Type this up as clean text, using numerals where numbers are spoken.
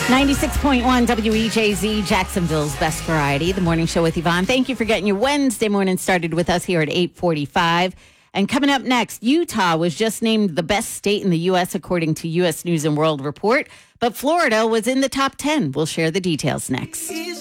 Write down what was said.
96.1 WEJZ, Jacksonville's best variety, the morning show with Yvonne. Thank you for getting your Wednesday morning started with us here at 8:45. And coming up next, Utah was just named the best state in the U.S. according to U.S. News and World Report, but Florida was in the top 10. We'll share the details next.